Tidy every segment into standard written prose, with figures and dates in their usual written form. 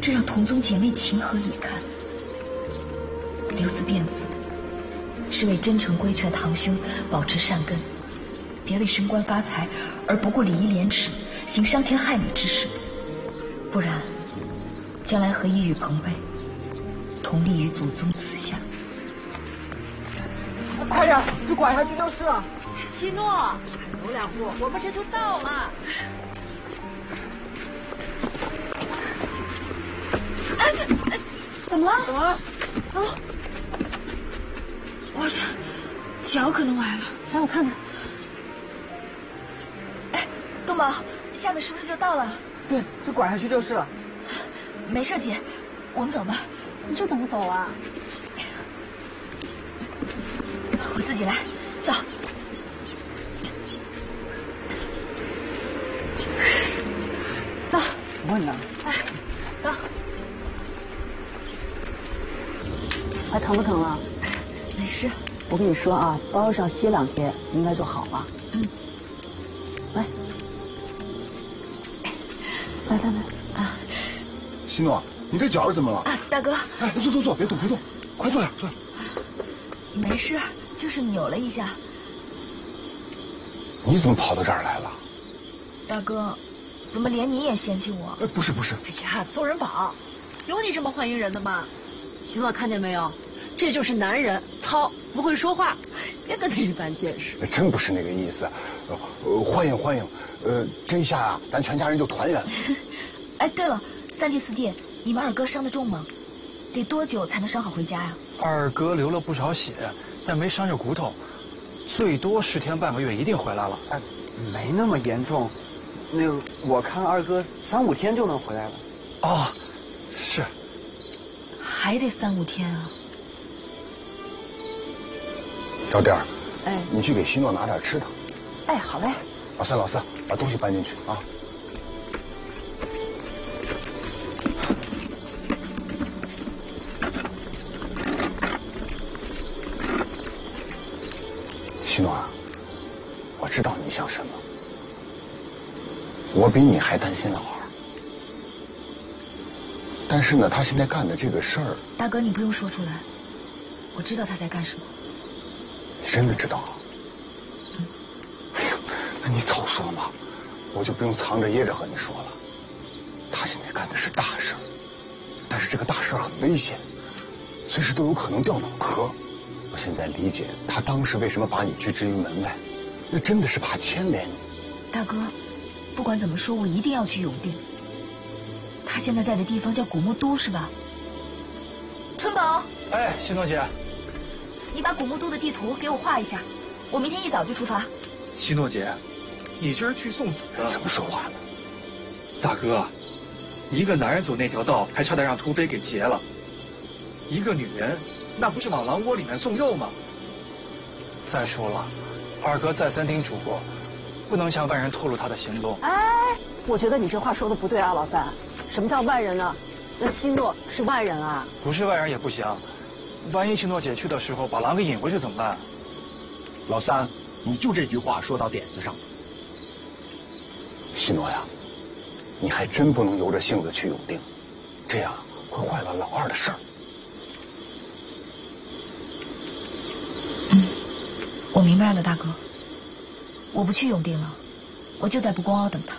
这让同宗姐妹情何以堪？留此辫子，是为真诚规劝堂兄保持善根，别为升官发财而不顾礼义廉耻，行伤天害理之事。不然，将来何以与朋辈同立于祖宗祠下？ 快点，这拐下去就是了。 希诺，走两步，我们这就到了。 怎么了？ 怎么了？ 啊！我这脚可能崴了， 来，我看看。 哎，东宝，下面是不是就到了？ 对，这拐下去就是了。 没事，姐，我们走吧。 你这怎么走啊？ 我自己来，走。 走。 问呢？ 哎，走。还疼不疼了？ 没事。 我跟你说啊，包上歇2天，应该就好了。 嗯。 来，来啊！ 希诺，你这脚是怎么了？ 啊，大哥。 哎，坐，别动，快坐下，坐下。 没事，就是扭了一下。 你怎么跑到这儿来了？ 大哥，怎么连你也嫌弃我？ 不是。 哎呀，做人宝，有你这么欢迎人的吗？希诺，看见没有？这就是男人，糙，不会说话，别跟他一般见识。 真不是那个意思，欢迎，这一下啊，咱全家人就团圆了。 哎，对了，3弟4弟，你们二哥伤得重吗？得多久才能伤好回家呀？ 二哥流了不少血，但没伤着骨头，最多10天半个月一定回来了。 哎，没那么严重，那个我看二哥3、5天就能回来了。 哦，是。 还得3、5天啊。 小弟儿， 哎， 你去给希诺拿点吃的。 哎，好嘞。 老四，把东西搬进去啊。希诺啊，我知道你想什么，我比你还担心老二。但是呢，他现在干的这个事儿， 大哥你不用说出来，我知道他在干什么。 你真的知道啊？哎呦，那你早说嘛，我就不用藏着掖着和你说了。他现在干的是大事儿，但是这个大事儿很危险，随时都有可能掉脑壳。我现在理解他当时为什么把你拒之于门外，那真的是怕牵连你。 大哥，不管怎么说，我一定要去永定。他现在在的地方叫古木都，是吧？春宝， 哎，希诺姐， 你把古木都的地图给我画一下，我明天一早就出发。 希诺姐，你这是去送死的？ 怎么说话呢？ 大哥，一个男人走那条道，还差点让土匪给劫了；一个女人，那不是往狼窝里面送肉吗？再说了，二哥再三叮嘱过，不能向外人透露他的行动。 哎，我觉得你这话说的不对啊，老三。什么叫外人呢？那希诺是外人啊。 不是外人也不行，万一希诺姐去的时候把狼给引回去怎么办？ 老三，你就这句话说到点子上。 希诺呀，你还真不能由着性子去永定，这样会坏了老二的事儿。 我明白了，大哥，我不去永定了，我就在不公凹等他。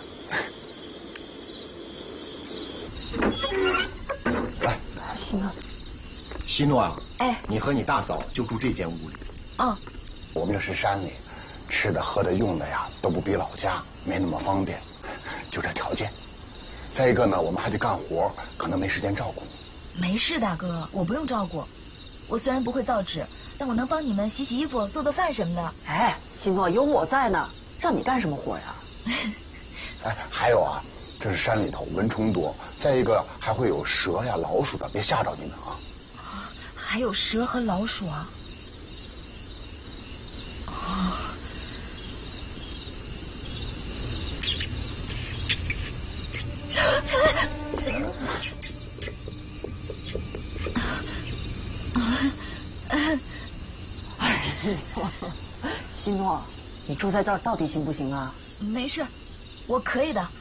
来， 希诺， 希诺啊， 哎， 你和你大嫂就住这间屋里。 哦， 我们这是山里，吃的喝的用的呀都不比老家，没那么方便，就这条件。再一个呢，我们还得干活，可能没时间照顾你。 没事，大哥，我不用照顾。我虽然不会造纸，但我能帮你们洗洗衣服、做做饭什么的。 哎，希诺，有我在呢，让你干什么活呀？ 哎，还有啊，这是山里头蚊虫多，再一个还会有蛇呀、老鼠的，别吓着你们啊。 还有蛇和老鼠啊！哦， 希诺，你住在这儿到底行不行啊？ 没事，我可以的。